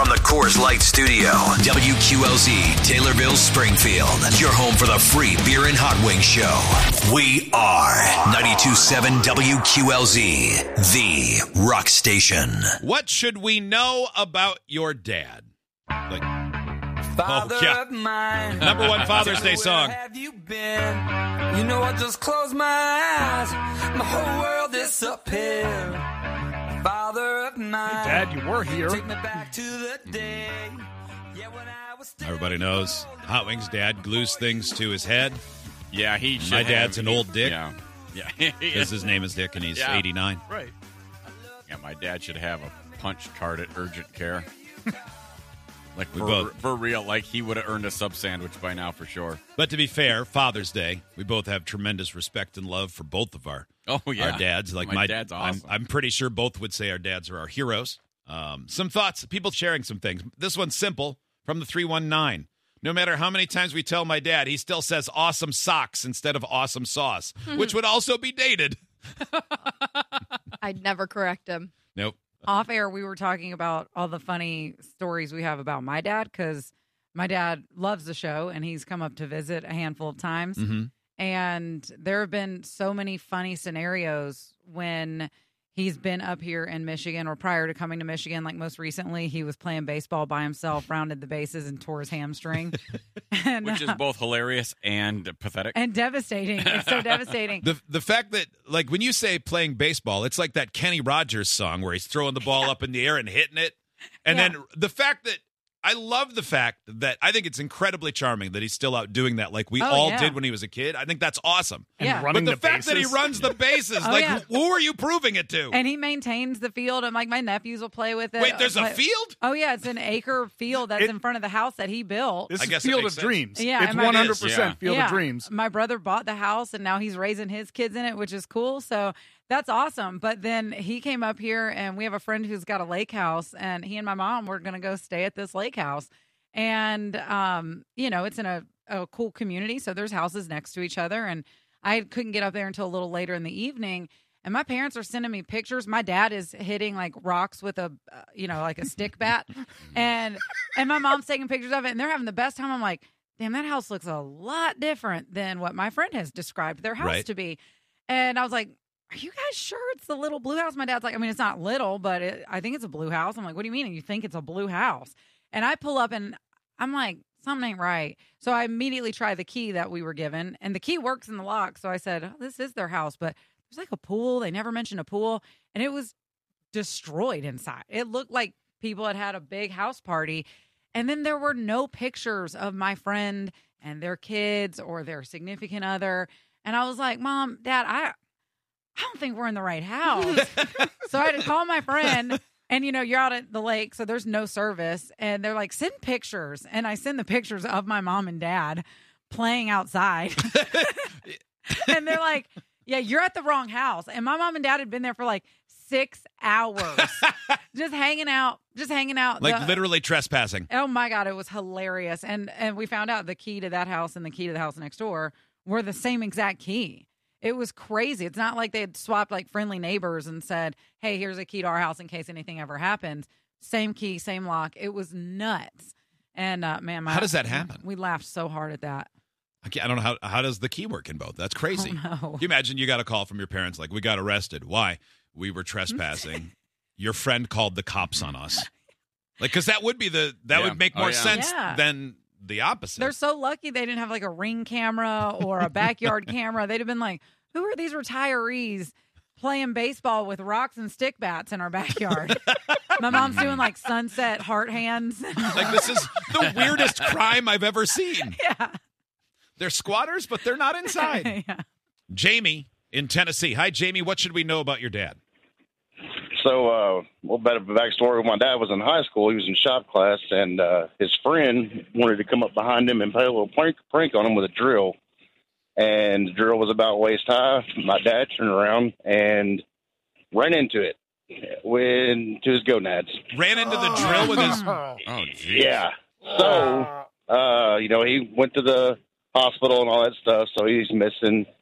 From the Coors Light Studio, WQLZ, Taylorville, Springfield. Your home for the free beer and hot wing show. We are 92.7 WQLZ, the rock station. What should we know about your dad? Like, Father of mine. Number one Father's Day song. Where have you been? You know, I just close my eyes. My whole world disappeared. Father of mine. Hey, Dad, you were here. Take me back to the day. Yeah, when I was still Everybody knows Hot Wings' dad glues things to his head. Yeah, he should. My dad's an old dick. Yeah. Because his name is Dick and he's 89. Right. Yeah, my dad should have a punch card at urgent care. Like, for real, like he would have earned a sub sandwich by now for sure. But to be fair, Father's Day, we both have tremendous respect and love for both of our dads. Like my dad's awesome. I'm pretty sure both would say our dads are our heroes. Some thoughts, people sharing some things. This one's simple from the 319. No matter how many times we tell my dad, he still says awesome socks instead of awesome sauce, which would also be dated. I'd never correct him. Nope. Off air, we were talking about all the funny stories we have about my dad because my dad loves the show and he's come up to visit a handful of times. Mm-hmm. And there have been so many funny scenarios when he's been up here in Michigan or prior to coming to Michigan. Like most recently, he was playing baseball by himself, rounded the bases, and tore his hamstring. Which is both hilarious and pathetic. And devastating. It's so devastating. The fact that, like, when you say playing baseball, it's like that Kenny Rogers song where he's throwing the ball up in the air and hitting it. And then the fact that, I love the fact that I think it's incredibly charming that he's still out doing that like we all did when he was a kid. I think that's awesome. Yeah. But the fact that he runs the bases, who are you proving it to? And he maintains the field, and like my nephews will play with it. Wait, there's a field? Oh yeah, it's an acre field that's in front of the house that he built. This I is guess it Field of makes sense. Dreams. Yeah, It's and my- 100% Field of Dreams. My brother bought the house, and now he's raising his kids in it, which is cool. So that's awesome. But then he came up here, and we have a friend who's got a lake house, and he and my mom were going to go stay at this lake house. And, it's in a cool community. So there's houses next to each other. And I couldn't get up there until a little later in the evening. And my parents are sending me pictures. My dad is hitting like rocks with a, like a stick bat. and my mom's taking pictures of it. And they're having the best time. I'm like, damn, that house looks a lot different than what my friend has described their house to be. And I was like, are you guys sure it's the little blue house? My dad's like, I mean, it's not little, but I think it's a blue house. I'm like, what do you mean? And you think it's a blue house? And I pull up and I'm like, something ain't right. So I immediately try the key that we were given, and the key works in the lock. So I said, oh, this is their house, but there's like a pool. They never mentioned a pool, and it was destroyed inside. It looked like people had a big house party, and then there were no pictures of my friend and their kids or their significant other. And I was like, Mom, Dad, I don't think we're in the right house. So I had to call my friend. And, you're out at the lake, so there's no service. And they're like, send pictures. And I send the pictures of my mom and dad playing outside. And they're like, yeah, you're at the wrong house. And my mom and dad had been there for like 6 hours. just hanging out. Like literally trespassing. Oh, my God. It was hilarious. And we found out the key to that house and the key to the house next door were the same exact key. It was crazy. It's not like they had swapped like friendly neighbors and said, hey, here's a key to our house in case anything ever happens. Same key, same lock. It was nuts. And man, how does that happen? We laughed so hard at that. I don't know how does the key work in both? That's crazy. Oh, no. Can you imagine you got a call from your parents like, we got arrested. Why? We were trespassing. Your friend called the cops on us. Like, because that would be would make more sense than the opposite. They're so lucky they didn't have like a Ring camera or a backyard camera. They'd have been like, who are these retirees playing baseball with rocks and stick bats in our backyard? My mom's doing like sunset heart hands. Like, this is the weirdest crime I've ever seen. Yeah. They're squatters, but they're not inside. Yeah. Jamie in Tennessee. Hi, Jamie. What should we know about your dad? So, a little bit of a backstory. When my dad was in high school, he was in shop class, and his friend wanted to come up behind him and play a little prank on him with a drill. And the drill was about waist high. My dad turned around and ran into it, went to his gonads. Ran into the drill with his... Oh, geez. Yeah. So, he went to the hospital and all that stuff, so he's missing